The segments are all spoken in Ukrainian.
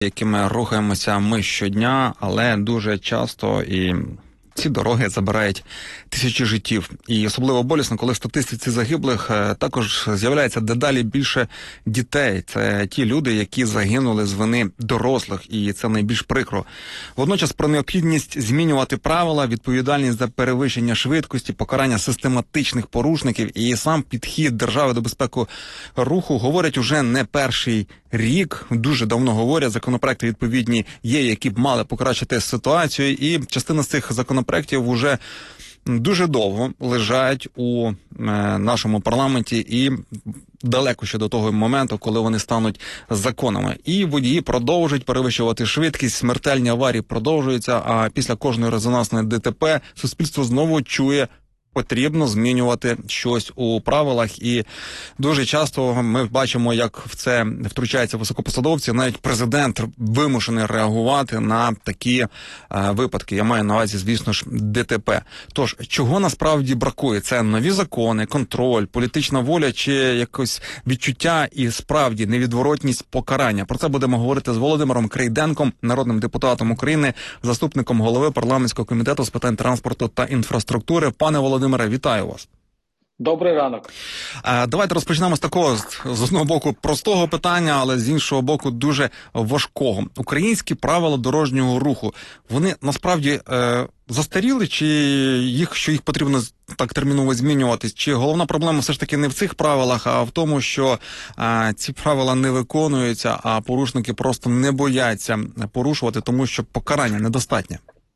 якими рухаємося ми щодня, але дуже часто і ці дороги забирають тисячі життів. І особливо болісно, коли в статистиці загиблих також з'являється дедалі більше дітей. Це ті люди, які загинули з вини дорослих, і це найбільш прикро. Водночас про необхідність змінювати правила, відповідальність за перевищення швидкості, покарання систематичних порушників і сам підхід держави до безпеки руху говорять уже не перший рік. Дуже давно говорять, законопроекти відповідні є, які б мали покращити ситуацію, і частина з цих законопроектів уже дуже довго лежать у нашому парламенті і далеко ще до того моменту, коли вони стануть законами. І водії продовжують перевищувати швидкість, смертельні аварії продовжуються, а після кожної резонансної ДТП суспільство знову чує: потрібно змінювати щось у правилах. І дуже часто ми бачимо, як в це втручаються високопосадовці. Навіть президент вимушений реагувати на такі випадки. Я маю на увазі, звісно ж, ДТП. Тож, чого насправді бракує? Це нові закони, контроль, політична воля чи якось відчуття і справді невідворотність покарання? Про це будемо говорити з Володимиром Крейденком, народним депутатом України, заступником голови парламентського комітету з питань транспорту та інфраструктури. Пане Володимире, вітаю вас. Добрий ранок. Давайте розпочнемо з такого, з одного боку, простого питання, але з іншого боку, дуже важкого. Українські правила дорожнього руху, вони насправді застаріли, чи їх потрібно так терміново змінювати? Чи головна проблема все ж таки не в цих правилах, а в тому, що ці правила не виконуються, а порушники просто не бояться порушувати, тому що покарання недостатнє?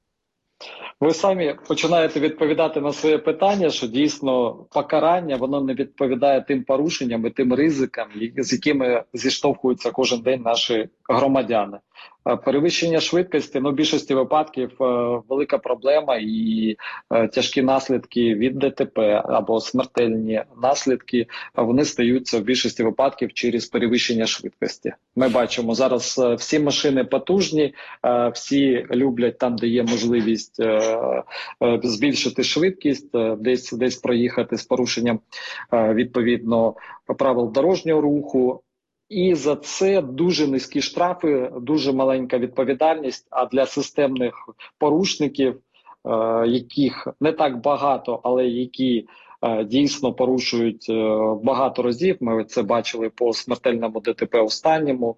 Ви самі починаєте відповідати на своє питання, що дійсно покарання, воно не відповідає тим порушенням і тим ризикам, з якими зіштовхуються кожен день наші громадяни. Перевищення швидкості, в більшості випадків велика проблема, і тяжкі наслідки від ДТП або смертельні наслідки, вони стаються в більшості випадків через перевищення швидкості. Ми бачимо зараз всі машини потужні, всі люблять там, де є можливість збільшити швидкість, десь проїхати з порушенням відповідно правил дорожнього руху. І за це дуже низькі штрафи, дуже маленька відповідальність, а для системних порушників, яких не так багато, але які дійсно порушують багато разів. Ми це бачили по смертельному ДТП останньому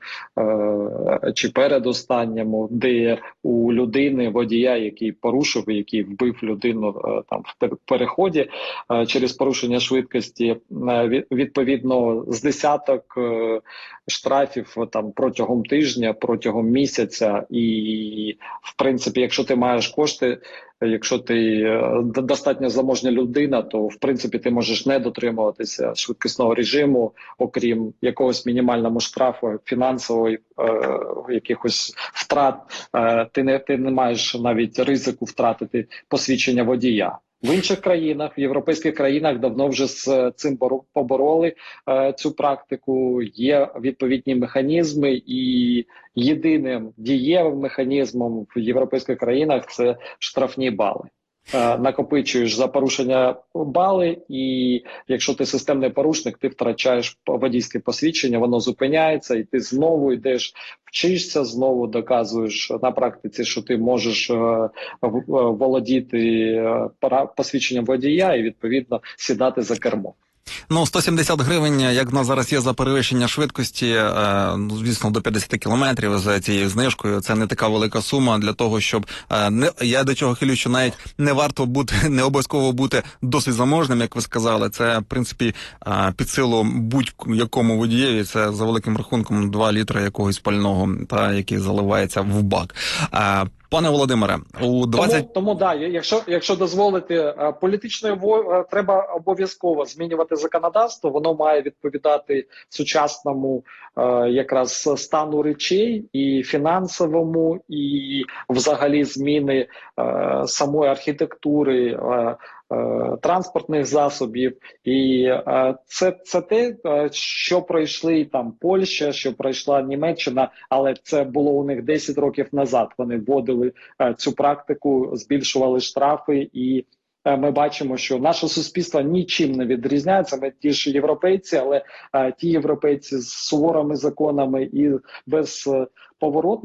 чи передостанньому, де у людини, водія, який порушив, який вбив людину там в переході через порушення швидкості, відповідно з десяток штрафів там протягом тижня, протягом місяця. І в принципі, якщо ти маєш кошти, якщо ти достатньо заможня людина, то в принципі ти можеш не дотримуватися швидкісного режиму, окрім якогось мінімального штрафу, фінансової якихось втрат, ти не маєш навіть ризику втратити посвідчення водія. В інших країнах, в європейських країнах давно вже з цим побороли цю практику, є відповідні механізми, і єдиним дієвим механізмом в європейських країнах це штрафні бали. Накопичуєш за порушення бали, і якщо ти системний порушник, ти втрачаєш водійське посвідчення, воно зупиняється, і ти знову йдеш, вчишся, знову доказуєш на практиці, що ти можеш володіти посвідченням водія і відповідно сідати за кермо. 170 гривень, як в нас зараз є за перевищення швидкості, звісно, до 50 кілометрів за цією знижкою, це не така велика сума для того, щоб, я до чого хилю, що навіть не варто бути, не обов'язково бути досить заможним, як ви сказали, це, в принципі, під силу будь-якому водієві, це за великим рахунком 2 літри якогось пального, який заливається в бак. Пане Володимире, тому да, якщо дозволити, політичною треба обов'язково змінювати законодавство, воно має відповідати сучасному якраз стану речей, і фінансовому, і взагалі зміни самої архітектури транспортних засобів. І це те, що пройшли там Польща, що пройшла Німеччина, але це було у них 10 років назад. Вони вводили цю практику, збільшували штрафи і ми бачимо, що наше суспільство нічим не відрізняється. Ми ті ж європейці, але ті європейці з суворими законами і без поворотних